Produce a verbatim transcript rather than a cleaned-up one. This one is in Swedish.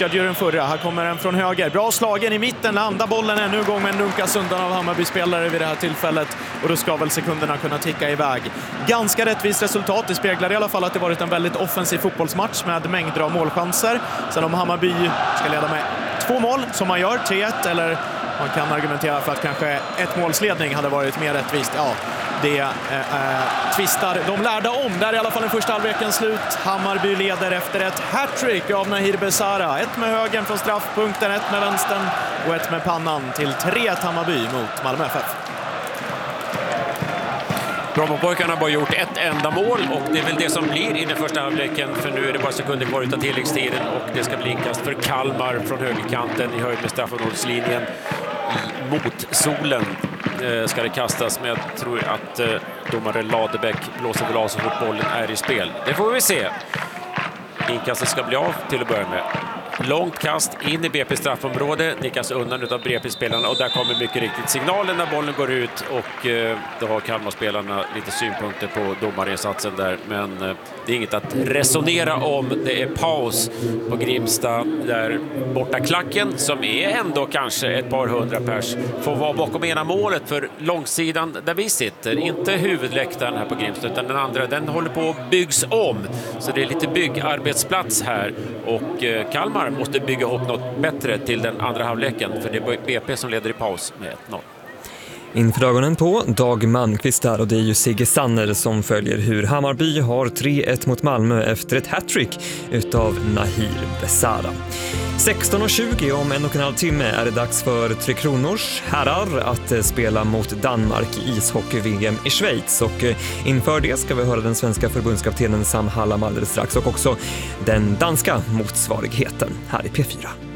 utnyttjade ju den förra. Här kommer den från höger. Bra slagen i mitten, landar bollen ännu en gång, men dunkas undan av Hammarby-spelare vid det här tillfället. Och då ska väl sekunderna kunna ticka iväg. Ganska rättvist resultat. Det speglar i alla fall att det varit en väldigt offensiv fotbollsmatch med mängder av målchanser. Sen om Hammarby ska leda med två mål, som man gör, tre ett, eller man kan argumentera för att kanske ett målsledning hade varit mer rättvist. Ja, det eh, tvistar de lärda om. Där är i alla fall den första halvleken slut. Hammarby leder efter ett hattrick av Nahir Besara. Ett med högen från straffpunkten, ett med vänstern och ett med pannan till tre ett Hammarby mot Malmö F F. Brommapojkarna har bara gjort ett enda mål och det är väl det som blir i den första halvleken, för nu är det bara sekunder kvar utav tilläggstiden och det ska bli inkast för Kalmar från högerkanten i höjd med straffområdeslinjen. Mot solen eh, ska det kastas, men jag tror att eh, domare Ladebäck blåser väl av så fort bollen är i spel. Det får vi se. Inkastet ska bli av till att börja med. Långt kast in i B P straffområde, nickas undan utav B P-spelarna och där kommer mycket riktigt signalen när bollen går ut och eh, då har Kalmar-spelarna lite synpunkter på domarinsatsen där, men eh, det är inget att resonera om. Det är paus på Grimsta där borta klacken, som är ändå kanske ett par hundra pers, får vara bakom ena målet för långsidan där vi sitter. Inte huvudläktaren här på Grimsta utan den andra, den håller på att byggs om, så det är lite byggarbetsplats här och eh, Kalmar måste bygga upp något bättre till den andra halvleken, för det är B P som leder i paus med ett noll. Inför ögonen på Dag Malmqvist där, och det är ju Sigge Sanner som följer hur Hammarby har tre ett mot Malmö efter ett hattrick utav Nahir Besara. sexton och tjugo om en och en halv timme är det dags för Tre Kronors herrar att spela mot Danmark i ishockey-V M i Schweiz, och inför det ska vi höra den svenska förbundskaptenen Sam Hallam alldeles strax och också den danska motsvarigheten här i P fyra.